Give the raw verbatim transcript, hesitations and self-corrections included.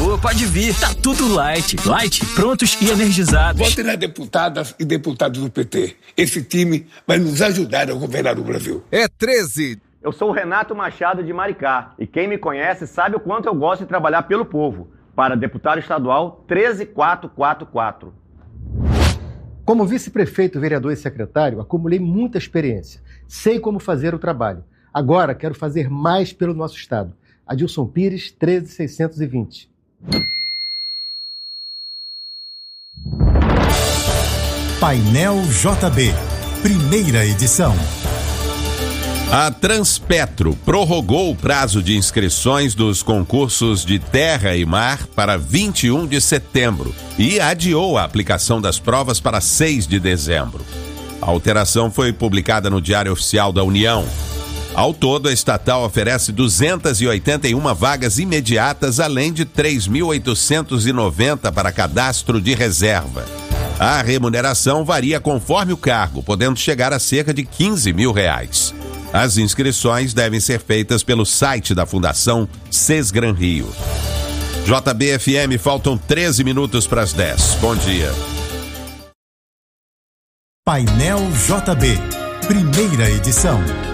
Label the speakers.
Speaker 1: favor, pode vir. Tá tudo light. Light, prontos e energizados.
Speaker 2: Vote nas deputadas e deputados do P T. Esse time vai nos ajudar a governar o Brasil.
Speaker 3: É treze.
Speaker 4: Eu sou o Renato Machado de Maricá e quem me conhece sabe o quanto eu gosto de trabalhar pelo povo. Para deputado estadual treze mil quatrocentos e quarenta e quatro.
Speaker 5: Como vice-prefeito, vereador e secretário, acumulei muita experiência. Sei como fazer o trabalho. Agora quero fazer mais pelo nosso estado. Adilson Pires, treze mil seiscentos e vinte.
Speaker 6: Painel J B, primeira edição.
Speaker 7: A Transpetro prorrogou o prazo de inscrições dos concursos de terra e mar para vinte e um de setembro e adiou a aplicação das provas para seis de dezembro. A alteração foi publicada no Diário Oficial da União. Ao todo, a estatal oferece duzentas e oitenta e uma vagas imediatas, além de três mil oitocentos e noventa para cadastro de reserva. A remuneração varia conforme o cargo, podendo chegar a cerca de quinze mil reais. As inscrições devem ser feitas pelo site da Fundação Sesgran Rio. J B F M, faltam treze minutos para as dez. Bom dia.
Speaker 6: Painel J B, primeira edição.